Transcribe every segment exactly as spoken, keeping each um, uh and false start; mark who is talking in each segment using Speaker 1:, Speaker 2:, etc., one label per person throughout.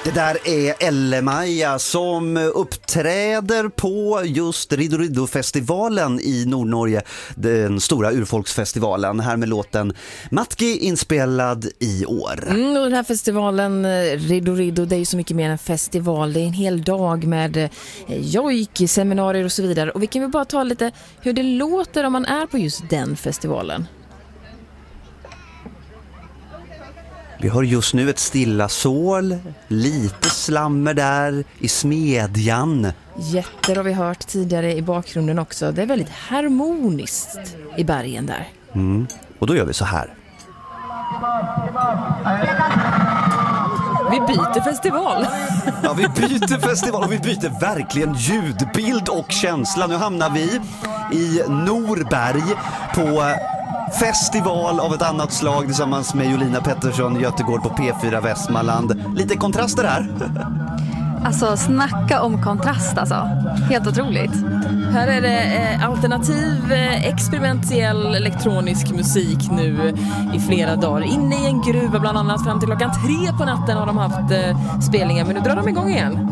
Speaker 1: Det där är Elle-Maja som uppträder på just Riddu Riddu-festivalen i Nordnorge, den stora urfolksfestivalen, här med låten Matki inspelad i år.
Speaker 2: Mm, och den här festivalen Riddu Riddu, det är ju så mycket mer än en festival, det är en hel dag med jojk, seminarier och så vidare. Och vi kan väl bara ta lite hur det låter om man är på just den festivalen.
Speaker 1: Vi har just nu ett stilla sål, lite slammer där i smedjan.
Speaker 2: Jätter har vi hört tidigare i bakgrunden också. Det är väldigt harmoniskt i bergen där.
Speaker 1: Mm. Och då gör vi så här.
Speaker 2: Vi byter festival.
Speaker 1: Ja, vi byter festival och vi byter verkligen ljudbild och känsla. Nu hamnar vi i Norberg på festival av ett annat slag tillsammans med Jolina Pettersson, Göteborg på P fyra Västmanland. Lite kontraster här.
Speaker 3: Alltså, snacka om kontrast alltså. Helt otroligt.
Speaker 2: Här är det eh, alternativ, eh, experimentell elektronisk musik nu i flera dagar. Inne i en gruva bland annat fram till klockan tre på natten har de haft eh, spelningar. Men nu drar de igång igen.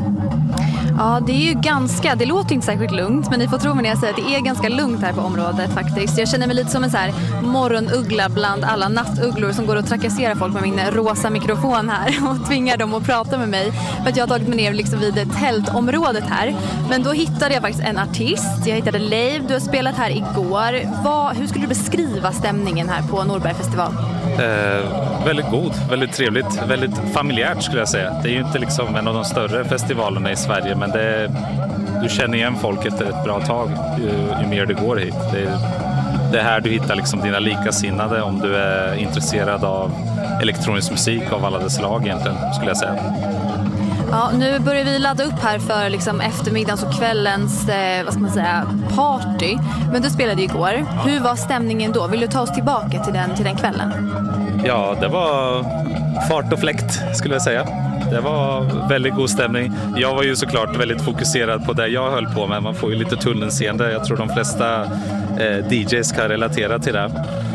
Speaker 3: Ja, det är ju ganska, det låter inte särskilt lugnt, men ni får tro mig när jag säger att det är ganska lugnt här på området faktiskt. Jag känner mig lite som en så här morgonuggla bland alla nattugglor som går och trakasserar folk med min rosa mikrofon här och tvingar dem att prata med mig. För att jag har tagit mig ner liksom vid tältområdet här. Men då hittade jag faktiskt en artist. Jag hittade Leif, du har spelat här igår. Vad, hur skulle du beskriva stämningen här på Norberg festival?
Speaker 4: Eh, väldigt god, väldigt trevligt, väldigt familjärt skulle jag säga. Det är ju inte liksom en av de större festivalerna i Sverige, men det, du känner igen folk efter ett bra tag ju, ju mer det går hit. Det är, det är här du hittar liksom dina likasinnade om du är intresserad av elektronisk musik av alla dess slag egentligen, skulle jag säga.
Speaker 3: Ja, nu börjar vi ladda upp här för liksom eftermiddagens och kvällens eh, vad ska man säga, party. Men du spelade igår. Hur var stämningen då? Vill du ta oss tillbaka till den, till den kvällen?
Speaker 4: Ja, det var fart och fläkt skulle jag säga. Det var väldigt god stämning. Jag var ju såklart väldigt fokuserad på det jag höll på med. Man får ju lite tunnelseende. Jag tror de flesta eh, D Js kan relatera till det.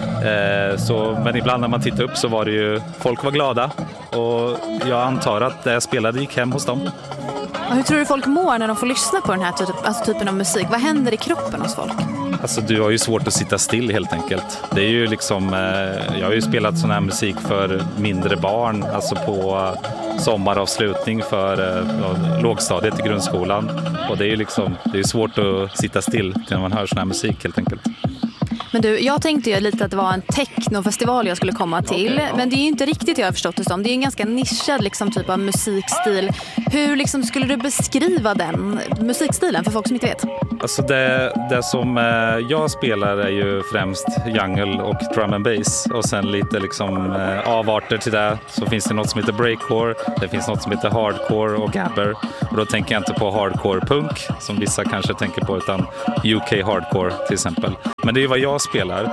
Speaker 4: Eh, så, men ibland när man tittar upp så var det ju, folk var glada. Och jag antar att det jag spelade gick hem hos dem.
Speaker 3: Och hur tror du folk mår när de får lyssna på den här typ, alltså typen av musik? Vad händer i kroppen hos folk?
Speaker 4: Alltså du har ju svårt att sitta still helt enkelt. Det är ju liksom, eh, jag har ju spelat sån här musik för mindre barn, alltså på eh, sommaravslutning för eh, lågstadiet i grundskolan. Och det är ju liksom, det är svårt att sitta still när man hör sån här musik helt enkelt.
Speaker 3: Men du, jag tänkte ju lite att det var en technofestival jag skulle komma till. Okay, ja. Men det är ju inte riktigt jag har förstått det som. Det är en ganska nischad liksom, typ av musikstil. Hur liksom, skulle du beskriva den musikstilen för folk som inte vet?
Speaker 4: Alltså det, det som eh, jag spelar är ju främst jungle och drum and bass. Och sen lite liksom, eh, avarter till det. Så finns det något som heter breakcore. Det finns något som heter hardcore och gabber. Och då tänker jag inte på hardcore punk som vissa kanske tänker på, utan U K hardcore till exempel. Men det är vad jag spelar.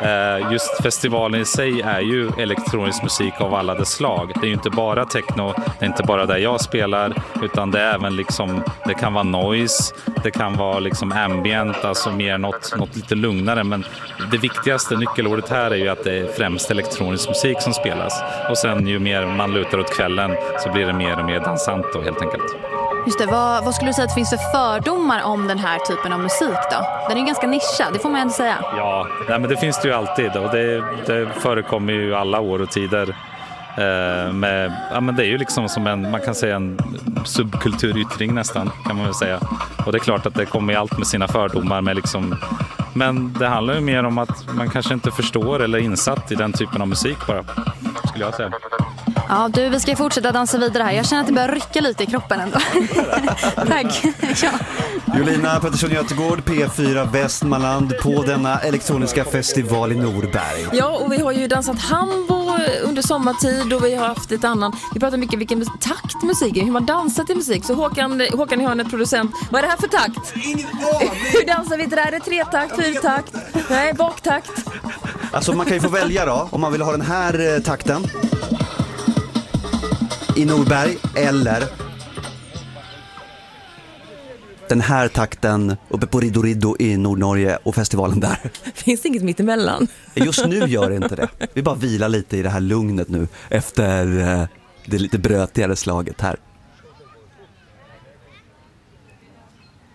Speaker 4: Just festivalen i sig är ju elektronisk musik av alla dess slag. Det är ju inte bara techno, det är inte bara där jag spelar, utan det är även liksom, det kan vara noise, det kan vara liksom ambient, alltså mer något, något lite lugnare. Men det viktigaste nyckelordet här är ju att det är främst elektronisk musik som spelas. Och sen ju mer man lutar åt kvällen så blir det mer och mer dansant då, helt enkelt.
Speaker 3: Just det, vad, vad skulle du säga att det finns för fördomar om den här typen av musik då? Den är ju ganska nischad, det får man ändå säga. Ja,
Speaker 4: nej, men det finns det ju alltid och det, det förekommer ju alla år och tider. Eh, med, ja, men det är ju liksom som en, man kan säga en subkulturyttring nästan, kan man väl säga. Och det är klart att det kommer i allt med sina fördomar med liksom, men det handlar ju mer om att man kanske inte förstår eller är insatt i den typen av musik bara, skulle jag säga.
Speaker 3: Ja, du, vi ska fortsätta dansa vidare här. Jag känner att det börjar rycka lite i kroppen ändå. Tack. Ja.
Speaker 1: Jolina Pettersson, Göteborg, P fyra Västmanland på denna elektroniska festival i Norberg.
Speaker 2: Ja, och vi har ju dansat hambo under sommartid och vi har haft ett annat. Vi pratar mycket om vilken takt musiken, hur man dansar till musik. Så Håkan, Håkan i hörnet, producent. Vad är det här för takt? Hur dansar vi till det här? Är det tretakt, fyrtakt? Nej, baktakt.
Speaker 1: Alltså man kan ju få välja då, om man vill ha den här takten i Norberg eller den här takten uppe på Riddu Riddu i Nordnorge och festivalen där.
Speaker 2: Finns det inget mitt emellan?
Speaker 1: Just nu gör det inte det. Vi bara vilar lite i det här lugnet nu efter det lite brötigare slaget här.